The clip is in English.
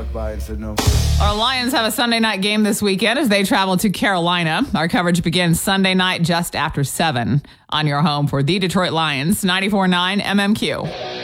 walked by and said no. Our Lions have a Sunday night game this weekend as they travel to Carolina. Our coverage begins Sunday night just after 7 on your home for the Detroit Lions, 94.9 MMQ.